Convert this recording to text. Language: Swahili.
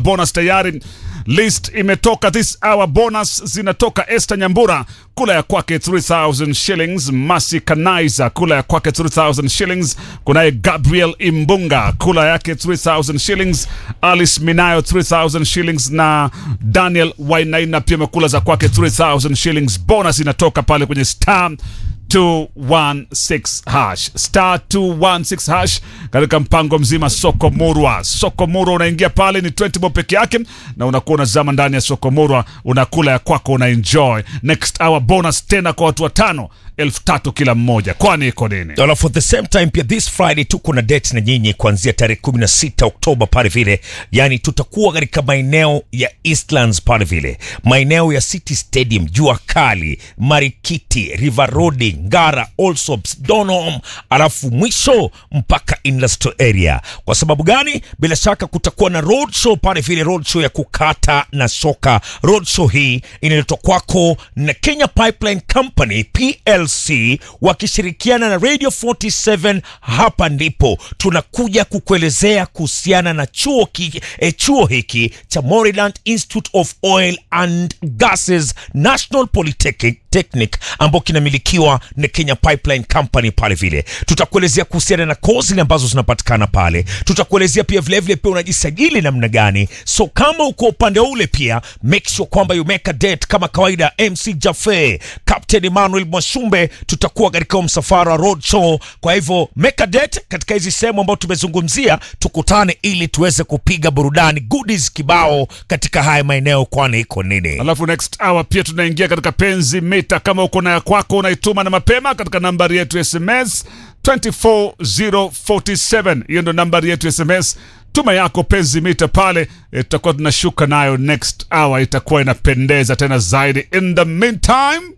bonus tayari. List imetoka. This hour bonus zinatoka. Esther Nyambura kula ya kwake 3000 shillings. Masi Kanaiza kula ya kwake 3000 shillings. Kunaye Gabriel Imbunga kula yake 3000 shillings. Alice Minayo 3000 shillings na Daniel Wainaina pia mekula za kwake 3000 shillings. Bonus inatoka pale kwenye star 216 hash. Star 216 hash katika mpango mzima Soko Murwa. Soko Murwa unaingia pale ni 20 bob peke yake na unakuwa unazama ndani ya Soko Murwa, unakula ya kwako, una enjoy. Next hour bonus tena kwa watu watano, 3000 kila mmoja. Kwani iko nini? Alafu at the same time pia this Friday tuko na date na nyinyi kuanzia tarehe 16 Oktoba pale vile. Yani tutakuwa katika maeneo ya Eastlands pale vile. Maeneo ya City Stadium, Jua Kali, Marikiti, River Road, Ngara, Allsops, Donholm, alafu mwisho mpaka Industrial Area. Kwa sababu gani? Bila shaka kutakuwa na road show pale vile, road show ya kukata na soka. Road show hii inaletwa kwako na Kenya Pipeline Company PLC wakishirikiana na Radio 47. Hapa ndipo tunakuja kukuelezea kuhusiana na chuo hiki cha Moreland Institute of Oil and Gases National Polytechnic ambao kinamilikiwa na Kenya Pipeline Company pale vile. Tutakuelezea kuhusiana na kozi ambazo zinapatikana pale. Tutakuelezea pia vile pia unajisajili namna gani. So kama uko upande ule pia make sure kwamba you make a date kama kawaida. MC Jaffe, Captain Emmanuel Mwashumbe, tutakuwa katika msafara road show. Kwa hivyo make a date katika hizi sehemu ambazo tumezungumzia, tukutane ili tuweze kupiga burudani, goodies kibao katika haya maeneo. Kwani iko nini? Alafu next hour pia tunaingia katika penzi mita. Kama uko na ya kwako unaituma na mapema katika nambari yetu SMS 24047. Hiyo ndo nambari yetu SMS. Tuma yako penzi mita pale, tutakuwa tunashuka nayo next hour, itakuwa inapendeza tena zaidi. In the meantime